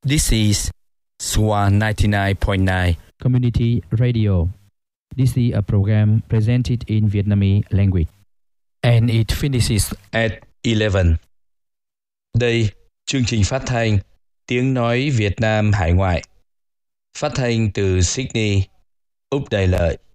This is Swan 99.9 Community Radio. This is a program presented in Vietnamese language. and it finishes at 11. Đây, chương trình phát thanh Tiếng nói Việt Nam hải ngoại. Phát thanh từ Sydney, Úc Đại Lợi.